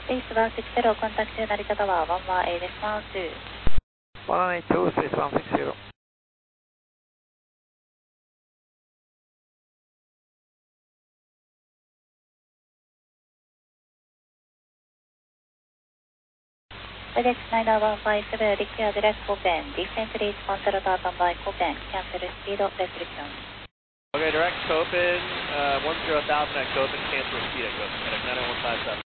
Base 160, contact to Narita Tower, 118.2. 182, space 160. FedEx 90157, require direct open. Descent reach control turbine by open. Cancel speed restriction. Okay, direct Copen, 10,000 at Copen, cancel speed at Copen. FedEx 90157.